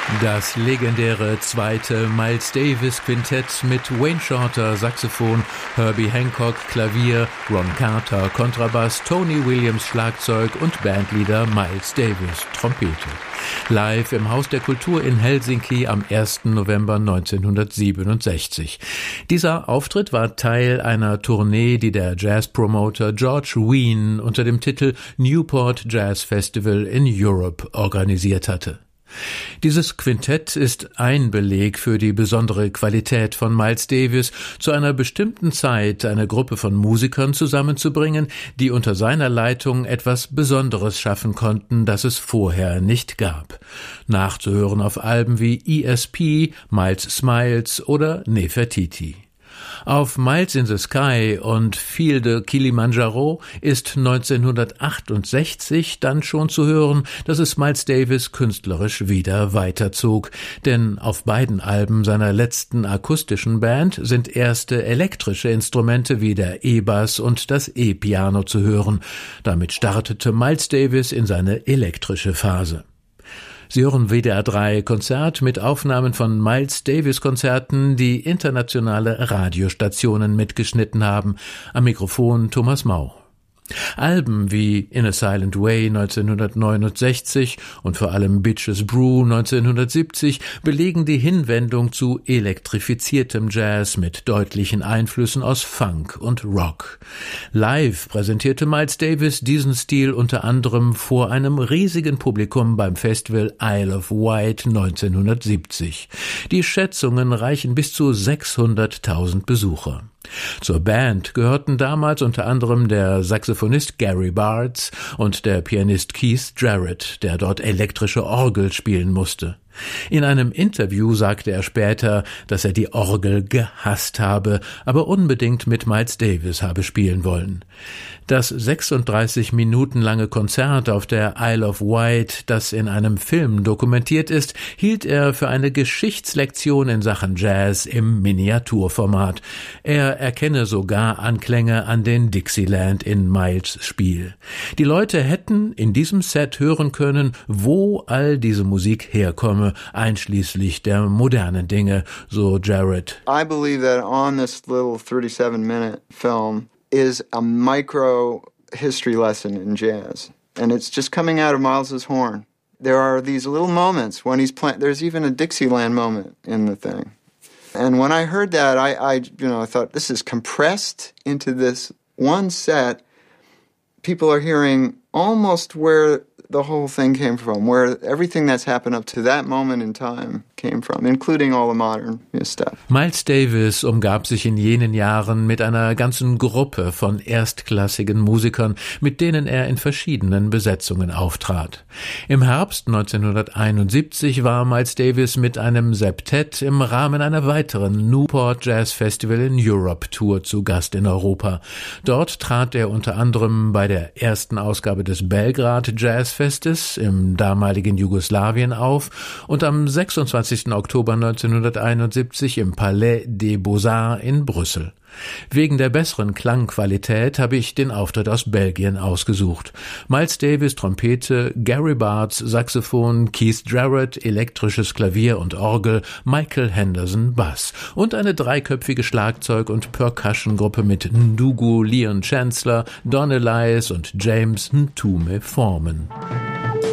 Das legendäre zweite Miles Davis Quintett mit Wayne Shorter Saxophon, Herbie Hancock Klavier, Ron Carter Kontrabass, Tony Williams Schlagzeug und Bandleader Miles Davis Trompete. Live im Haus der Kultur in Helsinki am 1. November 1967. Dieser Auftritt war Teil einer Tournee, die der Jazzpromoter George Wein unter dem Titel Newport Jazz Festival in Europe organisiert hatte. Dieses Quintett ist ein Beleg für die besondere Qualität von Miles Davis, zu einer bestimmten Zeit eine Gruppe von Musikern zusammenzubringen, die unter seiner Leitung etwas Besonderes schaffen konnten, das es vorher nicht gab. Nachzuhören auf Alben wie ESP, Miles Smiles oder Nefertiti. Auf Miles in the Sky und Feel the Kilimanjaro ist 1968 dann schon zu hören, dass es Miles Davis künstlerisch wieder weiterzog, denn auf beiden Alben seiner letzten akustischen Band sind erste elektrische Instrumente wie der E-Bass und das E-Piano zu hören. Damit startete Miles Davis in seine elektrische Phase. Sie hören WDR 3 Konzert mit Aufnahmen von Miles Davis Konzerten, die internationale Radiostationen mitgeschnitten haben. Am Mikrofon Thomas Mau. Alben wie In a Silent Way 1969 und vor allem Bitches Brew 1970 belegen die Hinwendung zu elektrifiziertem Jazz mit deutlichen Einflüssen aus Funk und Rock. Live präsentierte Miles Davis diesen Stil unter anderem vor einem riesigen Publikum beim Festival Isle of Wight 1970. Die Schätzungen reichen bis zu 600.000 Besucher. Zur Band gehörten damals unter anderem der Saxophonist Gary Bartz und der Pianist Keith Jarrett, der dort elektrische Orgel spielen musste. In einem Interview sagte er später, dass er die Orgel gehasst habe, aber unbedingt mit Miles Davis habe spielen wollen. Das 36 Minuten lange Konzert auf der Isle of Wight, das in einem Film dokumentiert ist, hielt er für eine Geschichtslektion in Sachen Jazz im Miniaturformat. Er erkenne sogar Anklänge an den Dixieland in Miles Spiel. Die Leute hätten in diesem Set hören können, wo all diese Musik herkomme, einschließlich der modernen Dinge, so Jarrett. I believe that on this little 37-minute film is a micro history lesson in jazz. And it's just coming out of Miles's horn. There are these little moments when he's playing. There's even a Dixieland moment in the thing. And when I heard that, I thought, this is compressed into this one set. People are hearing almost where the whole thing came from, where everything that's happened up to that moment in time came from, including all the modern stuff. Miles Davis umgab sich in jenen Jahren mit einer ganzen Gruppe von erstklassigen Musikern, mit denen er in verschiedenen Besetzungen auftrat. Im Herbst 1971 war Miles Davis mit einem Septett im Rahmen einer weiteren Newport Jazz Festival in Europe Tour zu Gast in Europa. Dort trat er unter anderem bei der ersten Ausgabe des Belgrad Jazz Festes im damaligen Jugoslawien auf und am 26. Oktober 1971 im Palais des Beaux-Arts in Brüssel. Wegen der besseren Klangqualität habe ich den Auftritt aus Belgien ausgesucht. Miles Davis Trompete, Gary Bartz Saxophon, Keith Jarrett elektrisches Klavier und Orgel, Michael Henderson Bass und eine dreiköpfige Schlagzeug- und Percussion-Gruppe mit Ndugu Leon Chancellor, Don Elias und James Ntume Foreman.